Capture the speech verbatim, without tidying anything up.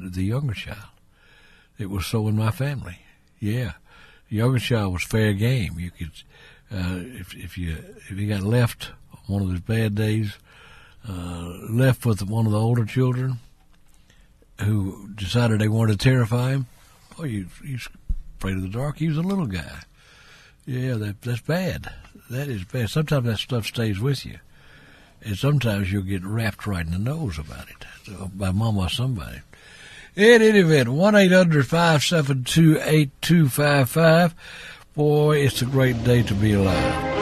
the younger child. It was so in my family. Yeah, the younger child was fair game. You could, uh, if if you if you got left on one of those bad days, uh, left with one of the older children who decided they wanted to terrify him. Oh, you he's afraid of the dark. He was a little guy. Yeah, that that's bad. That is bad. Sometimes that stuff stays with you, and sometimes you'll get rapped right in the nose about it by mama or somebody. In any event, one eight hundred five seven two eight two five five. Boy, it's a great day to be alive.